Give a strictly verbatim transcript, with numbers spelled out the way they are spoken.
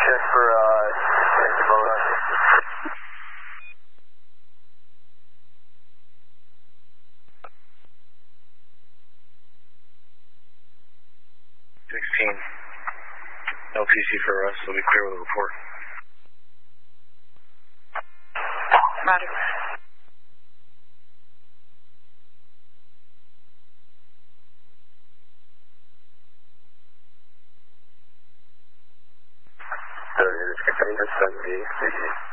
check for uh, the boat. sixteen. No P C for us, so we clear with a report. Roger. So, it's contained at seventy.